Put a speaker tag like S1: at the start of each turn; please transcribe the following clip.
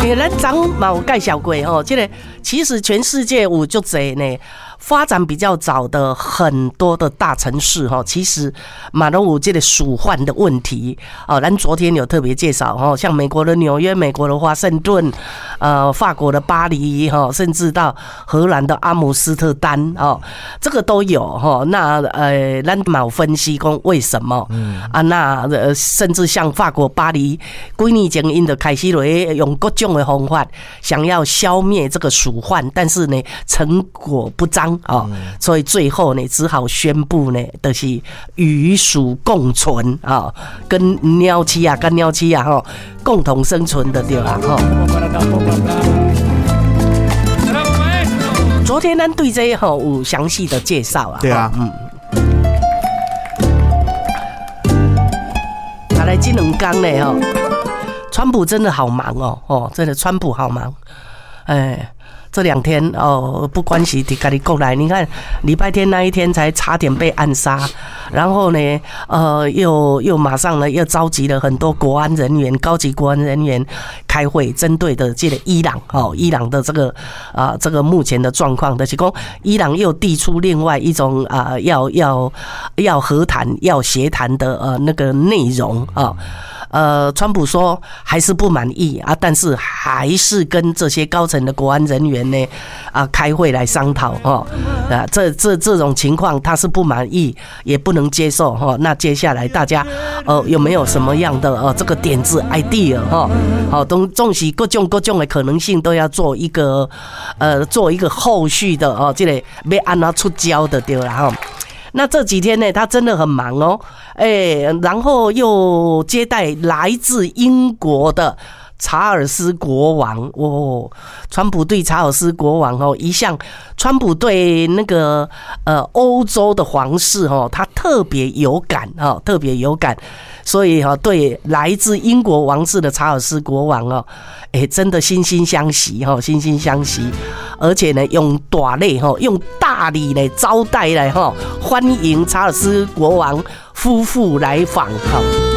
S1: 咱昨嘛有介绍过吼，这个其实全世界有足侪呢。发展比较早的很多的大城市哈，其实马都有这个鼠患的问题哦。咱昨天有特别介绍哈，像美国的纽约、美国的华盛顿、法国的巴黎哈，甚至到荷兰的阿姆斯特丹哦，这个都有哈。那咱嘛有分析讲为什么那甚至像法国巴黎，几年前因就开始用各种的方法想要消灭这个鼠患，但是呢成果不彰。所以最后呢，只好宣布呢，就是与鼠共存啊，跟鸟鼠啊，共同生存的对啦昨天咱对这有详细的介绍啊，
S2: 对啊，
S1: 来这2天呢川普真的好忙哦，真的川普好忙，这2天不关系的咖喱过来，你看礼拜天那一天才差点被暗杀，然后呢，又马上呢又召集了很多国安人员、高级国安人员开会，针对的这个伊朗的这个目前的状况，就是说伊朗又递出另外一种要和谈、要协谈的那个内容啊。川普说还是不满意啊，但是还是跟这些高层的国安人员呢开会来商讨这种情况他是不满意，也不能接受那接下来大家有没有什么样的这个点子 idea 总是各种的可能性都要做一个后续的这个要按哪出招的对啦那这几天呢，他真的很忙然后又接待来自英国的查尔斯国王川普对查尔斯国王一向川普对那个欧洲的皇室他特别有感所以对来自英国王室的查尔斯国王真的惺惺相惜而且呢用大礼来招待来欢迎查尔斯国王夫妇来访